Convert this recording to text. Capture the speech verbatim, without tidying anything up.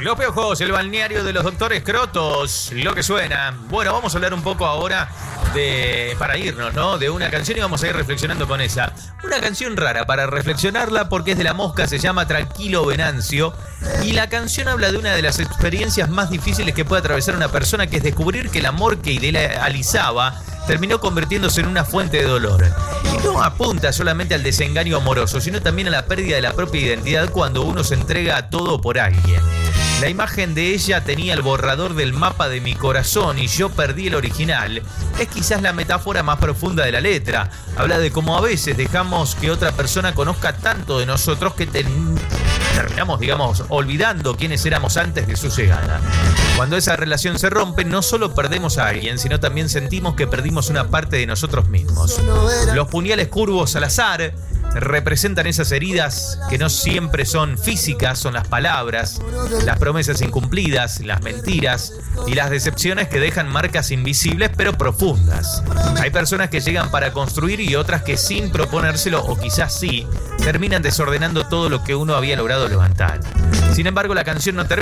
Los Piojos, el balneario de los doctores Crotos, lo que suena. Bueno, vamos a hablar un poco ahora de, para irnos, ¿no? De una canción y vamos a ir reflexionando con esa. Una canción rara para reflexionarla porque es de La Mosca, se llama Tranquilo Venancio. Y la canción habla de una de las experiencias más difíciles que puede atravesar una persona, que es descubrir que el amor que idealizaba terminó convirtiéndose en una fuente de dolor. Y no apunta solamente al desengaño amoroso, sino también a la pérdida de la propia identidad cuando uno se entrega a todo por alguien. La imagen de ella tenía el borrador del mapa de mi corazón y yo perdí el original. Es quizás la metáfora más profunda de la letra. Habla de cómo a veces dejamos que otra persona conozca tanto de nosotros que ten... terminamos, digamos, olvidando quiénes éramos antes de su llegada. Cuando esa relación se rompe, no solo perdemos a alguien, sino también sentimos que perdimos una parte de nosotros mismos. Los puñales curvos al azar representan esas heridas que no siempre son físicas, son las palabras, las promesas incumplidas, las mentiras y las decepciones que dejan marcas invisibles pero profundas. Hay personas que llegan para construir y otras que sin proponérselo, o quizás sí, terminan desordenando todo lo que uno había logrado levantar. Sin embargo, la canción no termina